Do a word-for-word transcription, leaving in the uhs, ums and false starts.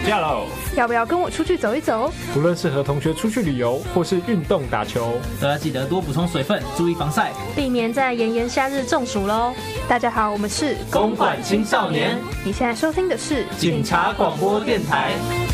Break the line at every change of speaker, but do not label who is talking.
假喽！
要不要跟我出去走一走？
不论是和同学出去旅游，或是运动打球，
都要记得多补充水分，注意防晒，
避免在炎炎夏日中暑喽。大家好，我们是
公馆青少年。
你现在收听的是
警察广播电台。